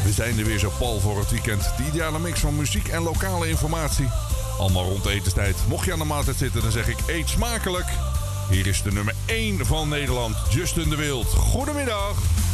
We zijn er weer zo pal voor het weekend. De ideale mix van muziek en lokale informatie. Allemaal rond de etenstijd. Mocht je aan de maaltijd zitten, dan zeg ik eet smakelijk. Hier is de nummer 1 van Nederland, Justin de Wild. Goedemiddag.